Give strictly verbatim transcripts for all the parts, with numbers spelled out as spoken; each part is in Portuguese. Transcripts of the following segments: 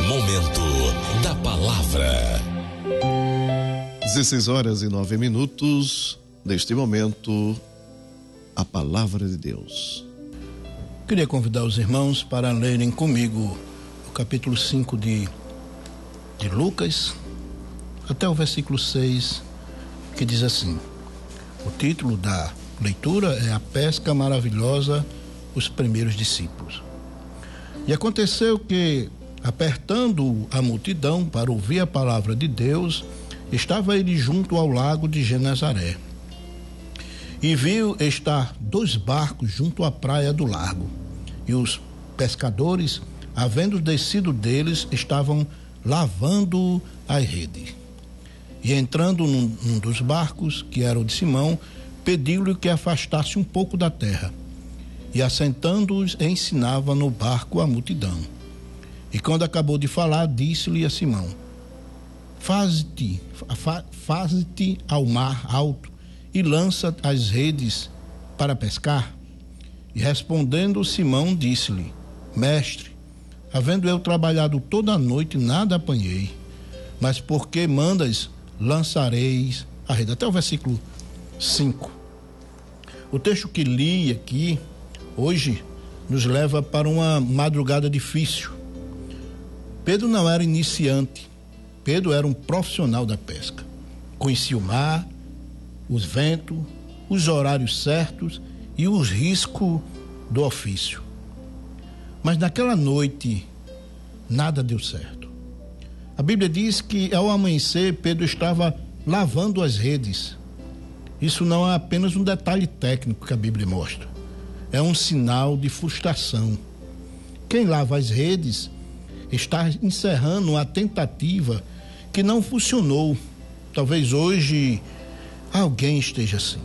Momento da Palavra. dezesseis horas e nove minutos. Neste momento, a Palavra de Deus. Queria convidar os irmãos para lerem comigo o capítulo cinco de, de Lucas, até o versículo seis, que diz assim: o título da leitura é A Pesca Maravilhosa, os Primeiros Discípulos. E aconteceu que, apertando a multidão para ouvir a palavra de Deus, estava ele junto ao lago de Genezaré. E viu estar dois barcos junto à praia do lago. E os pescadores, havendo descido deles, estavam lavando as redes. E entrando num, num dos barcos, que era o de Simão, pediu-lhe que afastasse um pouco da terra. E assentando-os, ensinava no barco a multidão. E quando acabou de falar, disse-lhe a Simão: Faze-te, fa, faze-te ao mar alto e lança as redes para pescar. E respondendo Simão, disse-lhe: Mestre, havendo eu trabalhado toda a noite, nada apanhei, mas porque mandas, lançareis a rede. Até o versículo cinco. O texto que li aqui hoje nos leva para uma madrugada difícil. Pedro não era iniciante, Pedro era um profissional da pesca. Conhecia o mar, os ventos, os horários certos e os riscos do ofício. Mas naquela noite, nada deu certo. A Bíblia diz que ao amanhecer, Pedro estava lavando as redes. Isso não é apenas um detalhe técnico que a Bíblia mostra. É um sinal de frustração. Quem lava as redes está encerrando uma tentativa que não funcionou. Talvez hoje alguém esteja assim,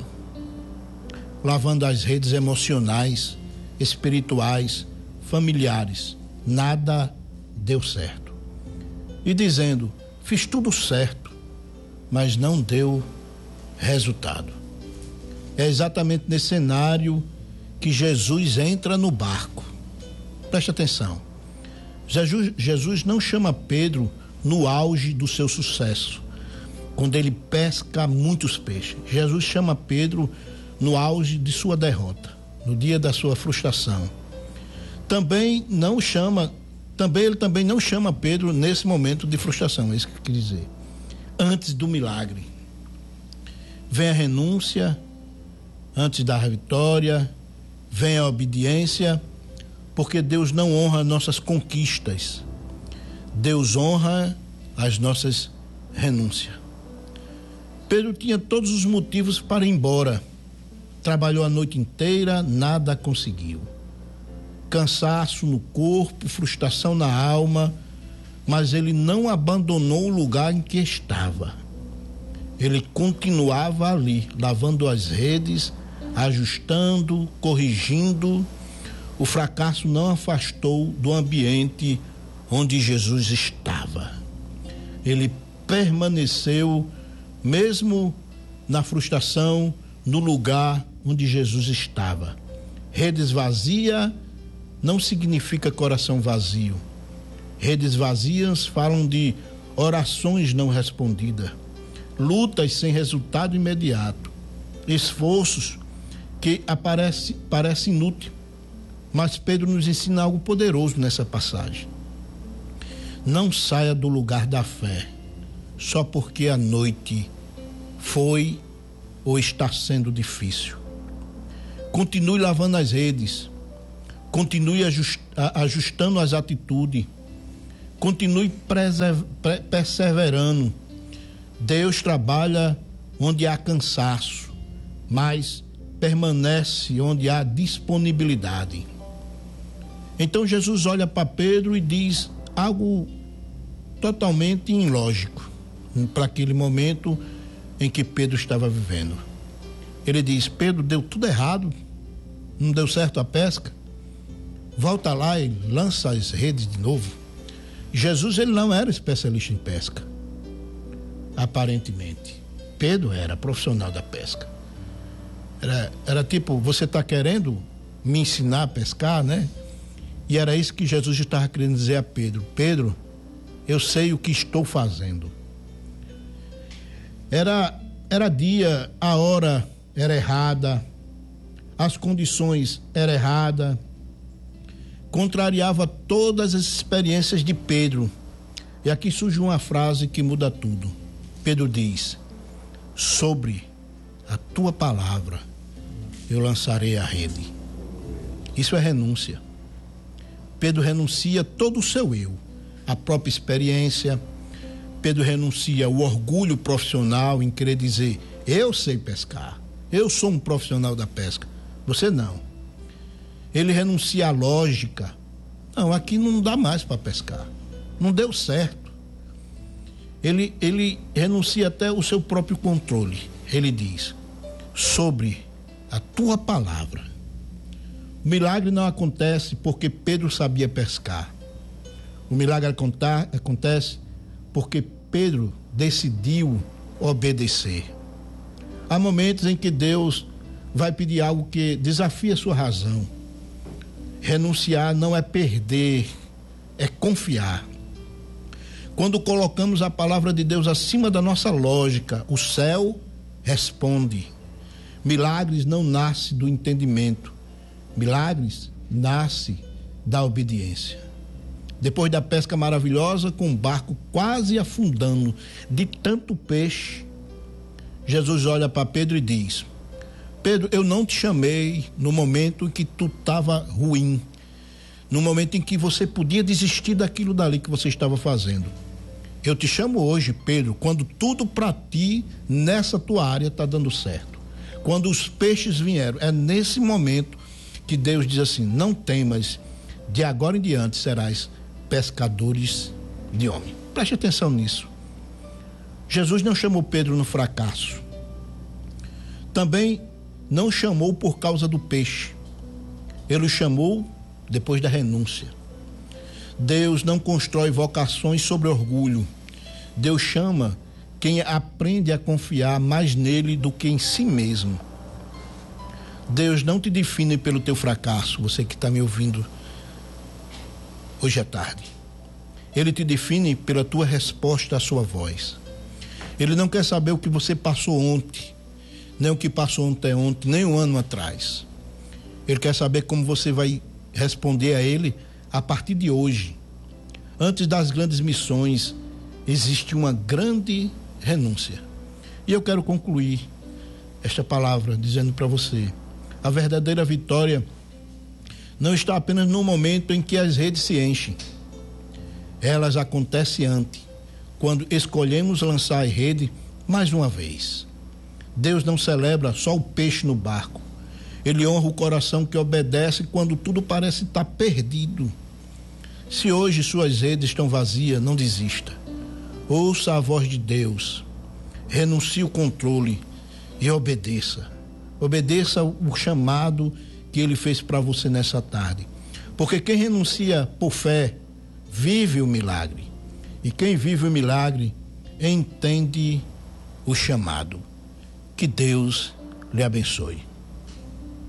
lavando as redes emocionais, espirituais, familiares. Nada deu certo. E dizendo: fiz tudo certo, mas não deu resultado. É exatamente nesse cenário que Jesus entra no barco. Preste atenção. Jesus, Jesus não chama Pedro no auge do seu sucesso, quando ele pesca muitos peixes. Jesus chama Pedro no auge de sua derrota, no dia da sua frustração. Também não chama, também ele também não chama Pedro nesse momento de frustração, é isso que eu quis dizer. Antes do milagre, vem a renúncia, antes da vitória, vem a obediência, porque Deus não honra nossas conquistas, Deus honra as nossas renúncias. Pedro tinha todos os motivos para ir embora. Trabalhou a noite inteira, nada conseguiu. Cansaço no corpo, frustração na alma, mas ele não abandonou o lugar em que estava. Ele continuava ali, lavando as redes, ajustando, corrigindo. O fracasso não afastou do ambiente onde Jesus estava. Ele permaneceu, mesmo na frustração, no lugar onde Jesus estava. Redes vazia não significa coração vazio. Redes vazias falam de orações não respondidas, lutas sem resultado imediato, esforços que aparece, parece inútil. Mas Pedro nos ensina algo poderoso nessa passagem. Não saia do lugar da fé só porque a noite foi ou está sendo difícil. Continue lavando as redes, continue ajust, ajustando as atitudes, continue preserv, pre, perseverando. Deus trabalha onde há cansaço, mas permanece onde há disponibilidade. Então Jesus olha para Pedro e diz algo totalmente ilógico para aquele momento em que Pedro estava vivendo. Ele diz: Pedro, deu tudo errado, não deu certo a pesca, volta lá e lança as redes de novo. Jesus, ele não era especialista em pesca, aparentemente. Pedro era profissional da pesca. Era, era tipo, você está querendo me ensinar a pescar, né? E era isso que Jesus estava querendo dizer a Pedro: Pedro, eu sei o que estou fazendo. Era, era dia, a hora era errada, as condições eram erradas, contrariava todas as experiências de Pedro. E aqui surge uma frase que muda tudo. Pedro diz: sobre a tua palavra eu lançarei a rede. Isso é renúncia. Pedro renuncia todo o seu eu, a própria experiência. Pedro renuncia o orgulho profissional em querer dizer: eu sei pescar, eu sou um profissional da pesca. Você não. Ele renuncia à lógica. Não, aqui não dá mais para pescar, não deu certo. Ele, ele renuncia até o seu próprio controle. Ele diz: sobre a tua palavra. O milagre não acontece porque Pedro sabia pescar. O milagre acontece porque Pedro decidiu obedecer. Há momentos em que Deus vai pedir algo que desafia a sua razão. Renunciar não é perder, é confiar. Quando colocamos a palavra de Deus acima da nossa lógica, o céu responde. Milagres não nascem do entendimento. Milagres nascem da obediência. Depois da pesca maravilhosa, com o barco quase afundando de tanto peixe, Jesus olha para Pedro e diz: Pedro, eu não te chamei no momento em que tu estava ruim, no momento em que você podia desistir daquilo dali que você estava fazendo. Eu te chamo hoje, Pedro, quando tudo para ti nessa tua área está dando certo. Quando os peixes vieram, é nesse momento que Deus diz assim: não temas, de agora em diante serás pescadores de homem. Preste atenção nisso. Jesus não chamou Pedro no fracasso. Também não chamou por causa do peixe. Ele o chamou depois da renúncia. Deus não constrói vocações sobre orgulho. Deus chama quem aprende a confiar mais nele do que em si mesmo. Deus não te define pelo teu fracasso, você que está me ouvindo hoje à tarde. Ele te define pela tua resposta à sua voz. Ele não quer saber o que você passou ontem, nem o que passou ontem, ontem, nem um ano atrás. Ele quer saber como você vai responder a ele a partir de hoje. Antes das grandes missões, existe uma grande renúncia. E eu quero concluir esta palavra dizendo para você: a verdadeira vitória não está apenas no momento em que as redes se enchem. Elas acontecem antes, quando escolhemos lançar a rede mais uma vez. Deus não celebra só o peixe no barco. Ele honra o coração que obedece quando tudo parece estar perdido. Se hoje suas redes estão vazias, não desista. Ouça a voz de Deus. Renuncie o controle e obedeça. Obedeça o chamado que ele fez para você nessa tarde. Porque quem renuncia por fé, vive o milagre. E quem vive o milagre, entende o chamado. Que Deus lhe abençoe.